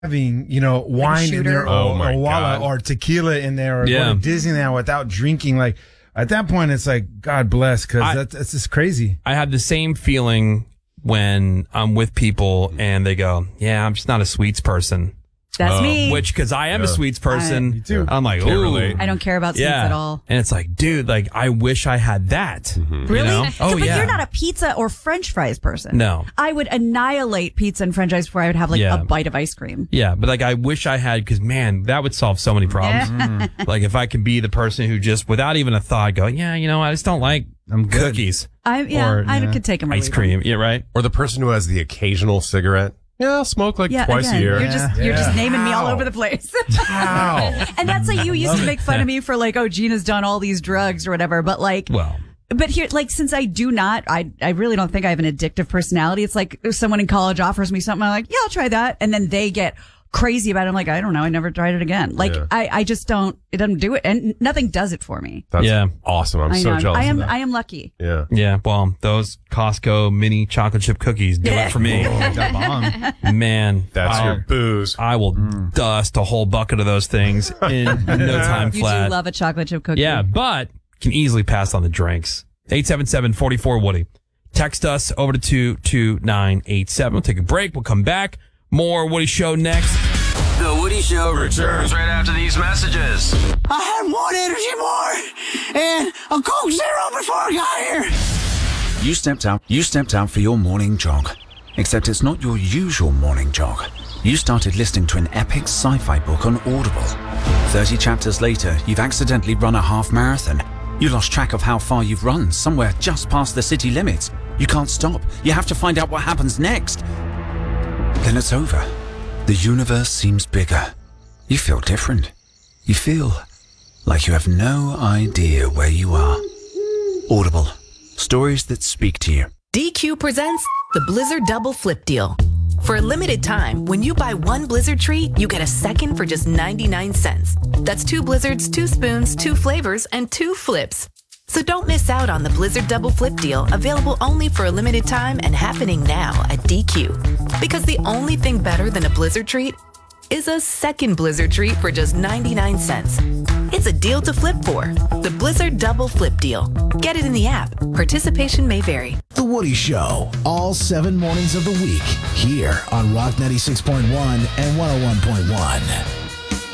having, wine in there or wallet or tequila in there or go to Disneyland without drinking. Like at that point, it's like, God bless, because that's just crazy. I have the same feeling when I'm with people and they go, yeah, I'm just not a sweets person. That's me. Which, because I am a sweets person. Me too. I'm like, ooh. I don't care about sweets at all. And it's like, dude, like, I wish I had that. Mm-hmm. Really? Oh, but yeah. you're not a pizza or French fries person. No. I would annihilate pizza and French fries before I would have a bite of ice cream. Yeah, but like, I wish I had, because man, that would solve so many problems. Like, if I can be the person who just, without even a thought, go, yeah, I just don't like cookies. I could take them. Ice cream. Yeah, right. Or the person who has the occasional cigarette. Yeah, I'll smoke twice a year. You're just naming me all over the place. Wow. And that's like, you used to make fun of me for like, oh, Gina's done all these drugs or whatever. But like, but here, like, since I do not, I really don't think I have an addictive personality. It's like if someone in college offers me something, I'm like, yeah, I'll try that. And then they get crazy about it. I'm like, I don't know. I never tried it again. Like, I just don't, it doesn't do it. And nothing does it for me. That's awesome. I'm so jealous of that. I am lucky. Yeah. Yeah. Well, those Costco mini chocolate chip cookies do it for me. Man. That's your booze. I will dust a whole bucket of those things in no time flat. You do love a chocolate chip cookie. Yeah, but can easily pass on the drinks. 877-44-WOODY. Text us over to 22987. We'll take a break. We'll come back. More Woody Show next. The Woody Show returns right after these messages. I had one energy bar and a Coke Zero before I got here. You stepped out for your morning jog. Except it's not your usual morning jog. You started listening to an epic sci-fi book on Audible. 30 chapters later, you've accidentally run a half marathon. You lost track of how far you've run, somewhere just past the city limits. You can't stop. You have to find out what happens next. Then it's over. The universe seems bigger. You feel different. You feel like you have no idea where you are. Audible. Stories that speak to you. DQ presents the Blizzard Double Flip Deal. For a limited time, when you buy one Blizzard treat, you get a second for just 99 cents. That's 2 Blizzards, 2 spoons, 2 flavors, and 2 flips. So don't miss out on the Blizzard Double Flip Deal, available only for a limited time and happening now at DQ. Because the only thing better than a Blizzard treat is a second Blizzard treat for just 99 cents. It's a deal to flip for. The Blizzard Double Flip Deal. Get it in the app. Participation may vary. The Woody Show, all 7 mornings of the week, here on Rock 96.1 and 101.1.